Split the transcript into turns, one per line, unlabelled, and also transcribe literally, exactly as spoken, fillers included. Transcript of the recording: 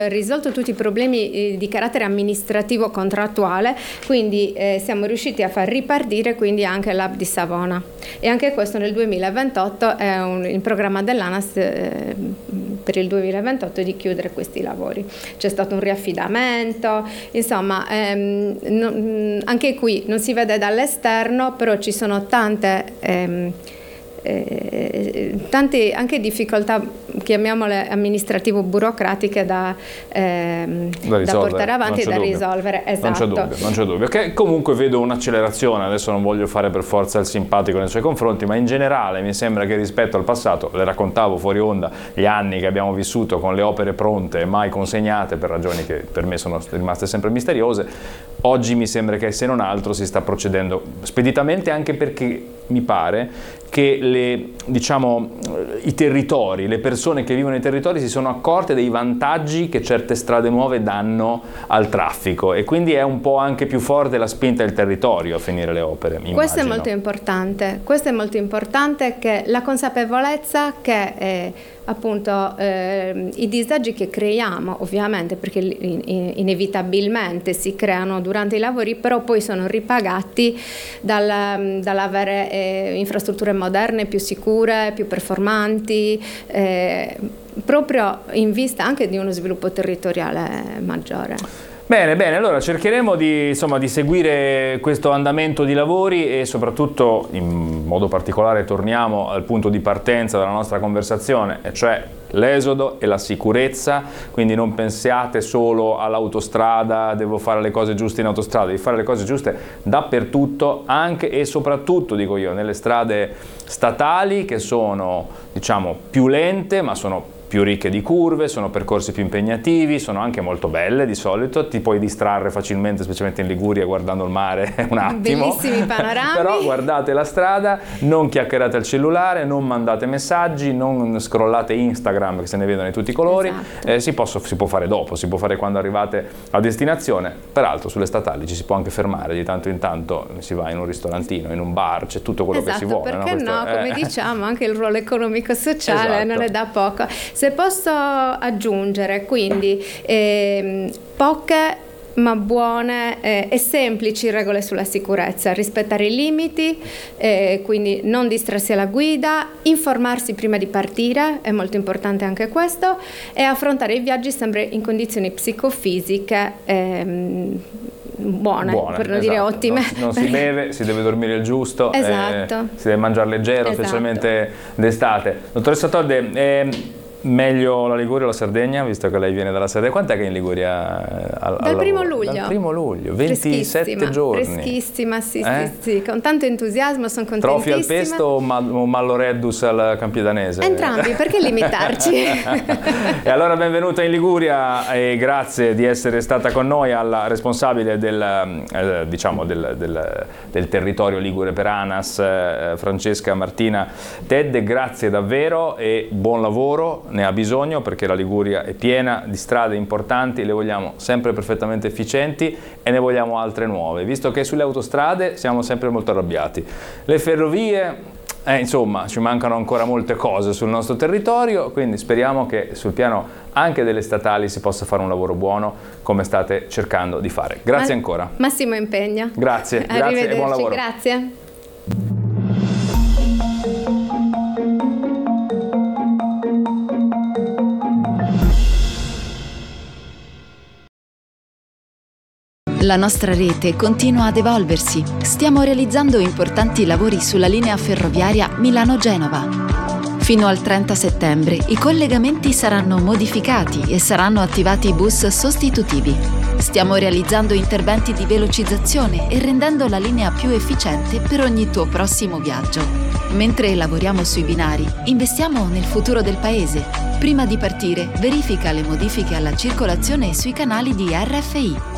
risolto tutti i problemi di carattere amministrativo contrattuale, quindi eh, siamo riusciti a far ripartire quindi anche l'hub di Savona, e anche questo nel duemilaventotto è un, il programma dell'ANAS eh, per il duemilaventotto di chiudere questi lavori. C'è stato un riaffidamento, insomma ehm, no, anche qui non si vede dall'esterno, però ci sono tante ehm, Eh, tante anche difficoltà, chiamiamole amministrativo-burocratiche da, ehm, da, da portare avanti e da dubbio. risolvere. Esatto.
Non c'è dubbio, non c'è dubbio. Che comunque vedo un'accelerazione, adesso non voglio fare per forza il simpatico nei suoi confronti, ma in generale mi sembra che rispetto al passato, le raccontavo fuori onda gli anni che abbiamo vissuto con le opere pronte e mai consegnate per ragioni che per me sono rimaste sempre misteriose, oggi mi sembra che se non altro si sta procedendo speditamente, anche perché mi pare che le, diciamo, i territori, le persone che vivono nei territori si sono accorte dei vantaggi che certe strade nuove danno al traffico, e quindi è un po' anche più forte la spinta del territorio a finire le opere.
Questo è molto importante, questo è molto importante, che la consapevolezza che eh, appunto eh, i disagi che creiamo, ovviamente perché in, in, inevitabilmente si creano durante i lavori, però poi sono ripagati dal, dall'avere eh, infrastrutture moderne, più sicure, più performanti, eh, proprio in vista anche di uno sviluppo territoriale maggiore.
Bene, bene, allora cercheremo di, insomma, di seguire questo andamento di lavori e soprattutto, in modo particolare, torniamo al punto di partenza della nostra conversazione, e cioè l'esodo e la sicurezza. Quindi non pensiate solo all'autostrada, devo fare le cose giuste in autostrada, devi fare le cose giuste dappertutto, anche e soprattutto, dico io, nelle strade statali, che sono, diciamo, più lente, ma sono più ricche di curve, sono percorsi più impegnativi, sono anche molto belle di solito, ti puoi distrarre facilmente, specialmente in Liguria, guardando il mare un attimo.
Bellissimi panorami.
Però guardate la strada, non chiacchierate al cellulare, non mandate messaggi, non scrollate Instagram che se ne vedono di tutti i colori. Esatto. Eh, si, posso, si può fare dopo, si può fare quando arrivate a destinazione. Peraltro sulle statali ci si può anche fermare, di tanto in tanto si va in un ristorantino, in un bar, c'è tutto quello
esatto,
che si vuole.
Perché
no,
no?
Questo,
Come
eh.
diciamo, anche il ruolo economico-sociale esatto. non è da poco. Se posso aggiungere, quindi ehm, poche ma buone eh, e semplici regole sulla sicurezza: rispettare i limiti, eh, quindi non distrarsi alla guida, informarsi prima di partire, è molto importante anche questo, e affrontare i viaggi sempre in condizioni psicofisiche ehm, Buone, buone, per non esatto. dire ottime.
Non, non si beve, si deve dormire il giusto,
esatto.
eh, si deve mangiare leggero,
esatto.
specialmente d'estate. Dottoressa Todde, eh, meglio la Liguria o la Sardegna, visto che lei viene dalla Sardegna? Quant'è che è in Liguria? Al,
Dal primo luglio.
Dal primo luglio, ventisette giorni.
Freschissima, sì,
eh?
sì, sì, con tanto entusiasmo, sono contentissima.
Trofi al pesto o, ma, o Mallo Reddus al Campiodanese?
Entrambi, perché limitarci?
E allora benvenuta in Liguria e grazie di essere stata con noi, alla responsabile del, eh, diciamo del, del, del territorio ligure per ANAS, eh, Francesca Martina Tedde, grazie davvero e buon lavoro. Ne ha bisogno, perché la Liguria è piena di strade importanti, le vogliamo sempre perfettamente efficienti e ne vogliamo altre nuove, visto che sulle autostrade siamo sempre molto arrabbiati. Le ferrovie, eh, insomma, ci mancano ancora molte cose sul nostro territorio, quindi speriamo che sul piano anche delle statali si possa fare un lavoro buono, come state cercando di fare. Grazie Ma- ancora.
Massimo impegno.
Grazie, grazie e buon lavoro.
Grazie.
La nostra rete continua ad evolversi. Stiamo realizzando importanti lavori sulla linea ferroviaria Milano-Genova. Fino al trenta settembre i collegamenti saranno modificati e saranno attivati bus sostitutivi. Stiamo realizzando interventi di velocizzazione e rendendo la linea più efficiente per ogni tuo prossimo viaggio. Mentre lavoriamo sui binari, investiamo nel futuro del paese. Prima di partire, verifica le modifiche alla circolazione sui canali di R F I.